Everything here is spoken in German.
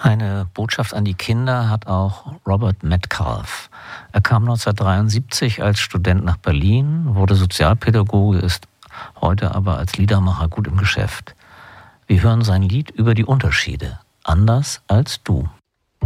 Eine Botschaft an die Kinder hat auch Robert Metcalfe. Er kam 1973 als Student nach Berlin, wurde Sozialpädagoge, ist heute aber als Liedermacher gut im Geschäft. Wir hören sein Lied über die Unterschiede. Anders als du.